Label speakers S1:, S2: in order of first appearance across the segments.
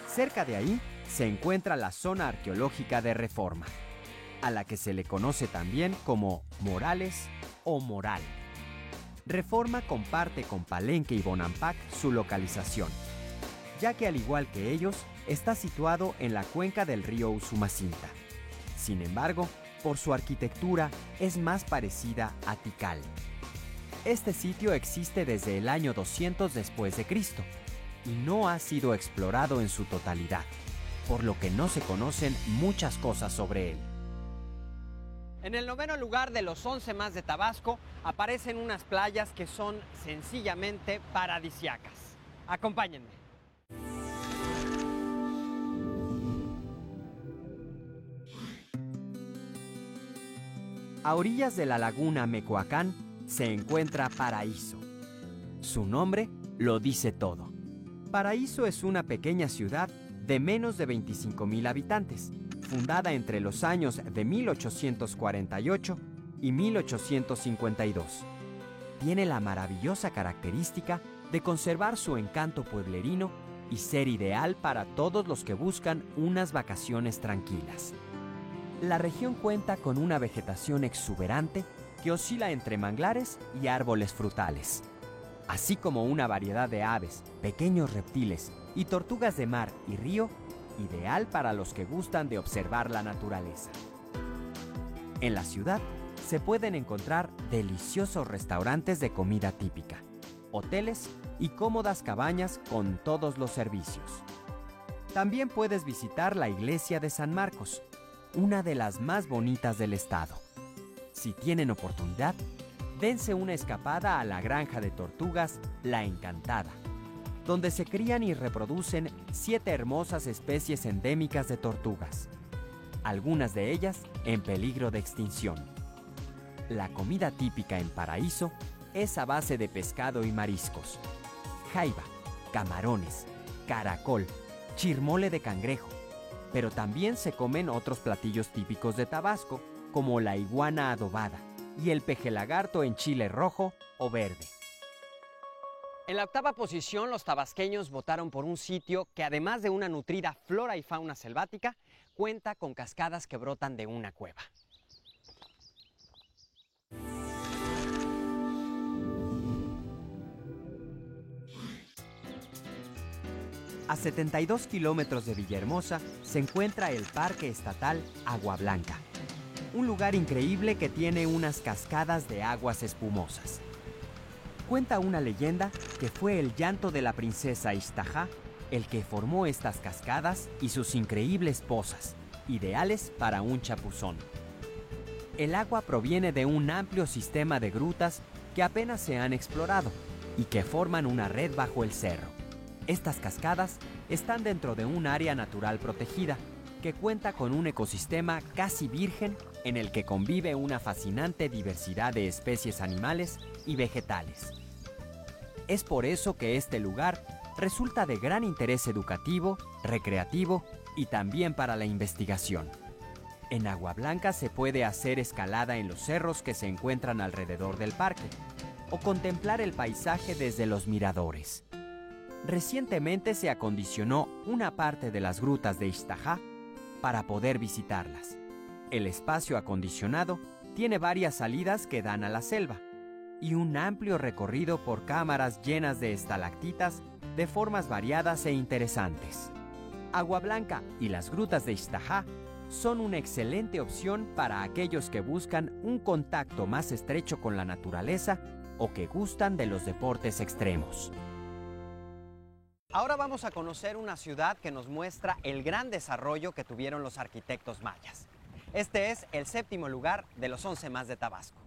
S1: Cerca de ahí se encuentra la zona arqueológica de Reforma, a la que se le conoce también como Morales o Moral. Reforma comparte con Palenque y Bonampak su localización, ya que al igual que ellos, está situado en la cuenca del río Usumacinta. Sin embargo, por su arquitectura es más parecida a Tikal. Este sitio existe desde el año 200 después de Cristo y no ha sido explorado en su totalidad, por lo que no se conocen muchas cosas sobre él.
S2: En el 9º lugar de los 11 más de Tabasco aparecen unas playas que son sencillamente paradisíacas. Acompáñenme.
S1: A orillas de la laguna Mecoacán se encuentra Paraíso. Su nombre lo dice todo. Paraíso es una pequeña ciudad de menos de 25,000 habitantes, fundada entre los años de 1848 y 1852. Tiene la maravillosa característica de conservar su encanto pueblerino y ser ideal para todos los que buscan unas vacaciones tranquilas. La región cuenta con una vegetación exuberante que oscila entre manglares y árboles frutales, así como una variedad de aves, pequeños reptiles y tortugas de mar y río, ideal para los que gustan de observar la naturaleza. En la ciudad se pueden encontrar deliciosos restaurantes de comida típica, hoteles y cómodas cabañas con todos los servicios. También puedes visitar la iglesia de San Marcos, una de las más bonitas del estado. Si tienen oportunidad, dense una escapada a la granja de tortugas La Encantada, donde se crían y reproducen 7 hermosas especies endémicas de tortugas, algunas de ellas en peligro de extinción. La comida típica en Paraíso es a base de pescado y mariscos, jaiba, camarones, caracol, chirmole de cangrejo, pero también se comen otros platillos típicos de Tabasco, como la iguana adobada y el pejelagarto en chile rojo o verde.
S2: En la 8ª posición, los tabasqueños votaron por un sitio que, además de una nutrida flora y fauna selvática, cuenta con cascadas que brotan de una cueva.
S1: A 72 kilómetros de Villahermosa se encuentra el Parque Estatal Agua Blanca, un lugar increíble que tiene unas cascadas de aguas espumosas. Cuenta una leyenda que fue el llanto de la princesa Ixtajá el que formó estas cascadas y sus increíbles pozas, ideales para un chapuzón. El agua proviene de un amplio sistema de grutas que apenas se han explorado y que forman una red bajo el cerro. Estas cascadas están dentro de un área natural protegida que cuenta con un ecosistema casi virgen en el que convive una fascinante diversidad de especies animales y vegetales. Es por eso que este lugar resulta de gran interés educativo, recreativo y también para la investigación. En Agua Blanca se puede hacer escalada en los cerros que se encuentran alrededor del parque o contemplar el paisaje desde los miradores. Recientemente se acondicionó una parte de las grutas de Ixtajá para poder visitarlas. El espacio acondicionado tiene varias salidas que dan a la selva y un amplio recorrido por cámaras llenas de estalactitas de formas variadas e interesantes. Agua Blanca y las grutas de Ixtajá son una excelente opción para aquellos que buscan un contacto más estrecho con la naturaleza o que gustan de los deportes extremos.
S2: Ahora vamos a conocer una ciudad que nos muestra el gran desarrollo que tuvieron los arquitectos mayas. Este es el 7º lugar de los 11 más de Tabasco.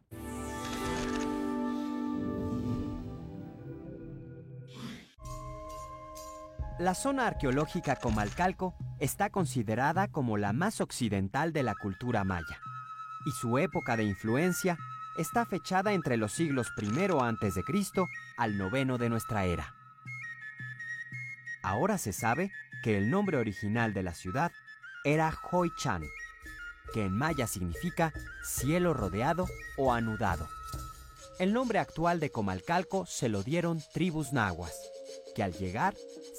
S1: La zona arqueológica Comalcalco está considerada como la más occidental de la cultura maya, y su época de influencia está fechada entre los siglos I a.C. al IX de nuestra era. Ahora se sabe que el nombre original de la ciudad era Hoychan, que en maya significa cielo rodeado o anudado. El nombre actual de Comalcalco se lo dieron tribus nahuas, que al llegar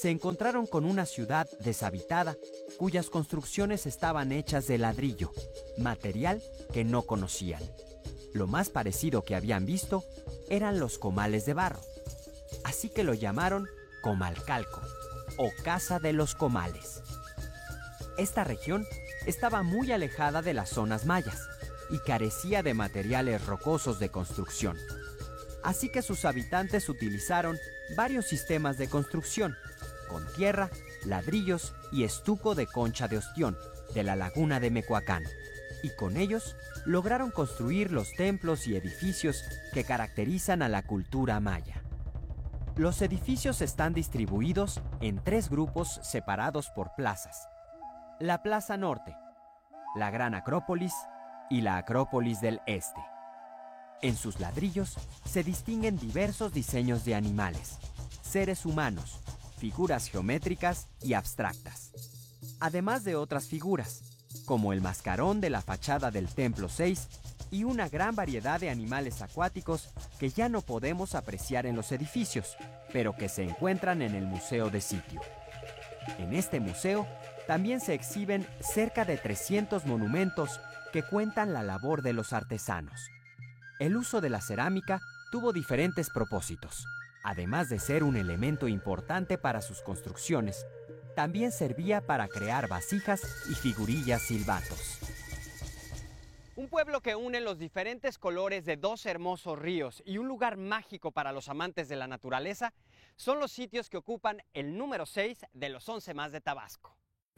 S1: se encontraron con una ciudad deshabitada cuyas construcciones estaban hechas de ladrillo, material que no conocían. Lo más parecido que habían visto eran los comales de barro, así que lo llamaron Comalcalco o Casa de los Comales. Esta región estaba muy alejada de las zonas mayas y carecía de materiales rocosos de construcción. Así que sus habitantes utilizaron varios sistemas de construcción, con tierra, ladrillos y estuco de concha de ostión, de la laguna de Mecoacán, y con ellos lograron construir los templos y edificios que caracterizan a la cultura maya. Los edificios están distribuidos en 3 grupos separados por plazas: la Plaza Norte, la Gran Acrópolis y la Acrópolis del Este. En sus ladrillos se distinguen diversos diseños de animales, seres humanos, figuras geométricas y abstractas, además de otras figuras, como el mascarón de la fachada del Templo 6 y una gran variedad de animales acuáticos que ya no podemos apreciar en los edificios, pero que se encuentran en el museo de sitio. En este museo también se exhiben cerca de 300 monumentos que cuentan la labor de los artesanos. El uso de la cerámica tuvo diferentes propósitos. Además de ser un elemento importante para sus construcciones, también servía para crear vasijas y figurillas silbatos.
S2: Un pueblo que une los diferentes colores de 2 hermosos ríos y un lugar mágico para los amantes de la naturaleza son los sitios que ocupan el número 6 de los 11 más de Tabasco.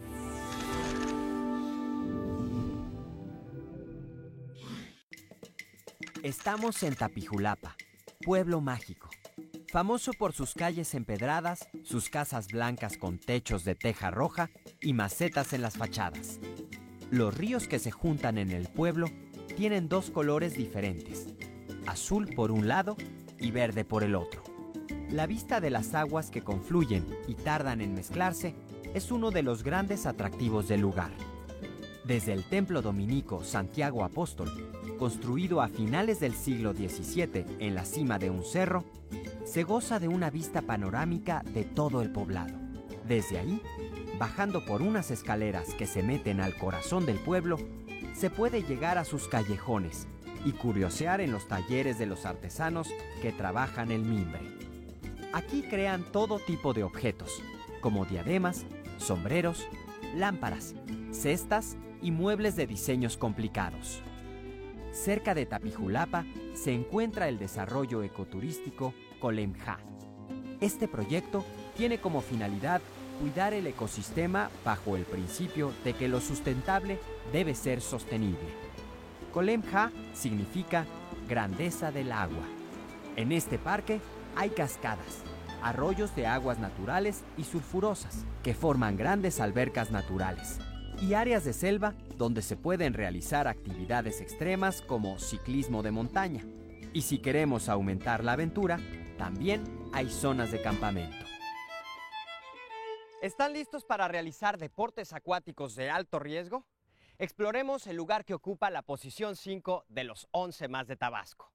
S1: Estamos en Tapijulapa, pueblo mágico, famoso por sus calles empedradas, sus casas blancas con techos de teja roja y macetas en las fachadas. Los ríos que se juntan en el pueblo tienen 2 colores diferentes, azul por un lado y verde por el otro. La vista de las aguas que confluyen y tardan en mezclarse es uno de los grandes atractivos del lugar. Desde el templo dominico Santiago Apóstol, construido a finales del siglo XVII en la cima de un cerro, se goza de una vista panorámica de todo el poblado. Desde ahí, bajando por unas escaleras que se meten al corazón del pueblo, se puede llegar a sus callejones y curiosear en los talleres de los artesanos que trabajan el mimbre. Aquí crean todo tipo de objetos, como diademas, sombreros, lámparas, cestas y muebles de diseños complicados. Cerca de Tapijulapa se encuentra el desarrollo ecoturístico Colemja. Este proyecto tiene como finalidad cuidar el ecosistema bajo el principio de que lo sustentable debe ser sostenible. Colemja significa grandeza del agua. En este parque hay cascadas, arroyos de aguas naturales y sulfurosas que forman grandes albercas naturales y áreas de selva donde se pueden realizar actividades extremas como ciclismo de montaña. Y si queremos aumentar la aventura, también hay zonas de campamento.
S2: ¿Están listos para realizar deportes acuáticos de alto riesgo? Exploremos el lugar que ocupa la posición 5 de los 11 más de Tabasco.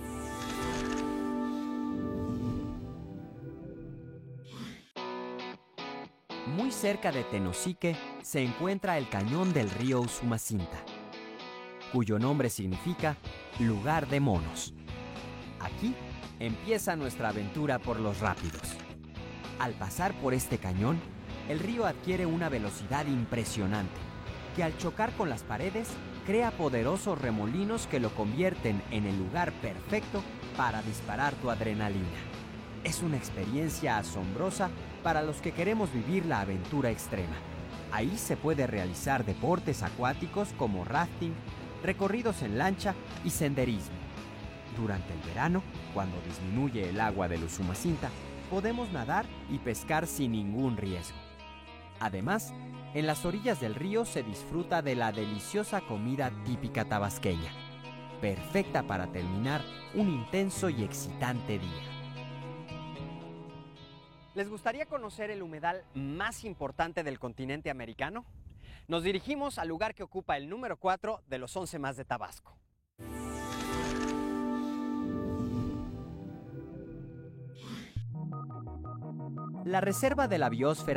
S1: Muy cerca de Tenosique se encuentra el cañón del río Usumacinta, cuyo nombre significa lugar de monos. Aquí empieza nuestra aventura por los rápidos. Al pasar por este cañón, el río adquiere una velocidad impresionante, que al chocar con las paredes crea poderosos remolinos que lo convierten en el lugar perfecto para disparar tu adrenalina. Es una experiencia asombrosa para los que queremos vivir la aventura extrema. Ahí se puede realizar deportes acuáticos como rafting, recorridos en lancha y senderismo. Durante el verano, cuando disminuye el agua del Usumacinta, podemos nadar y pescar sin ningún riesgo. Además, en las orillas del río se disfruta de la deliciosa comida típica tabasqueña, perfecta para terminar un intenso y excitante día.
S2: ¿Les gustaría conocer el humedal más importante del continente americano? Nos dirigimos al lugar que ocupa el número 4 de los 11 más de Tabasco.
S1: La Reserva de la Biosfera